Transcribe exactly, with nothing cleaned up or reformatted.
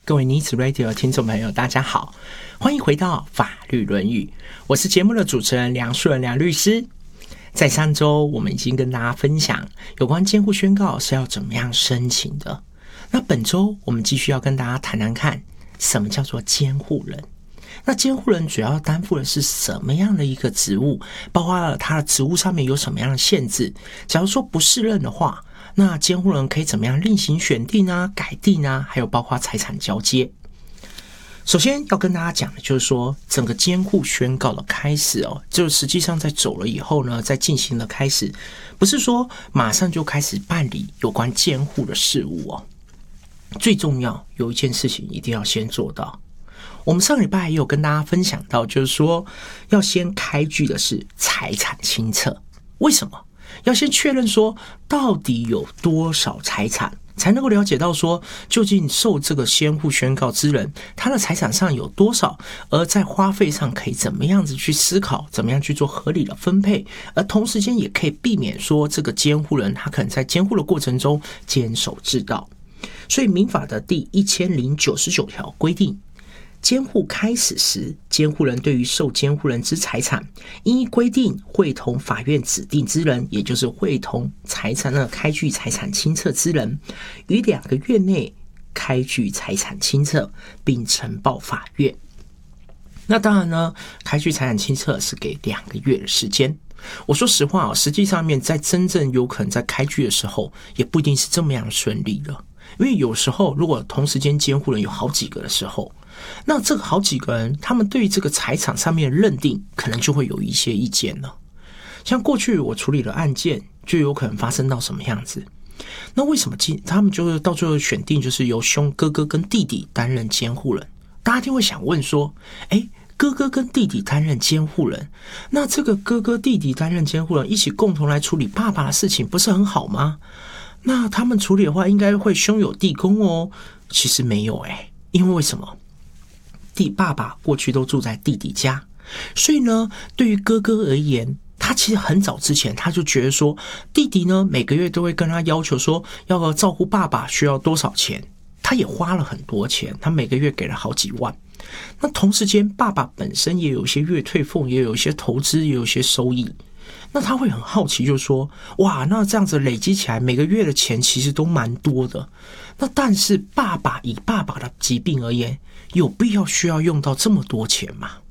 各位尼子 Radio 的听众朋友大家好，欢迎回到法律论语，我是节目的主持人梁树人梁律师。在上周我们已经跟大家分享有关监护宣告是要怎么样申请的，那本周我们继续要跟大家谈谈看什么叫做监护人。那监护人主要担负的是什么样的一个职务，包括了他的职务上面有什么样的限制，假如说不适任的话，那监护人可以怎么样另行选定啊、改定啊，还有包括财产交接。首先要跟大家讲的就是说，整个监护宣告的开始哦，就实际上在走了以后呢，在进行了开始，不是说马上就开始办理有关监护的事务哦。最重要有一件事情一定要先做到。我们上礼拜也有跟大家分享到，就是说要先开具的是财产清册。为什么？要先确认说到底有多少财产，才能够了解到说究竟受这个监护宣告之人他的财产上有多少，而在花费上可以怎么样子去思考，怎么样去做合理的分配，而同时间也可以避免说这个监护人他可能在监护的过程中监守自盗。所以民法的第一千零九十九条规定，监护开始时，监护人对于受监护人之财产，应依规定会同法院指定之人，也就是会同财产的开具财产清册之人，于两个月内开具财产清册，并呈报法院。那当然呢，开具财产清册是给两个月的时间。我说实话，实际上面在真正有可能在开具的时候，也不一定是这么样顺利的。因为有时候如果同时间监护人有好几个的时候，那这个好几个人他们对于这个财产上面的认定可能就会有一些意见了。像过去我处理的案件就有可能发生到什么样子，那为什么他们就是到最后选定就是由兄哥哥跟弟弟担任监护人？大家一定会想问说，诶哥哥跟弟弟担任监护人，那这个哥哥弟弟担任监护人一起共同来处理爸爸的事情不是很好吗？那他们处理的话应该会兄友弟恭哦。其实没有诶，因为为什么？弟爸爸过去都住在弟弟家，所以呢对于哥哥而言，他其实很早之前他就觉得说，弟弟呢每个月都会跟他要求说要照顾爸爸需要多少钱，他也花了很多钱，他每个月给了好几万。那同时间爸爸本身也有一些月退俸，也有一些投资，也有一些收益，那他会很好奇，就是说哇，那这样子累积起来每个月的钱其实都蛮多的，那但是爸爸以爸爸的疾病而言，有必要需要用到这么多钱吗？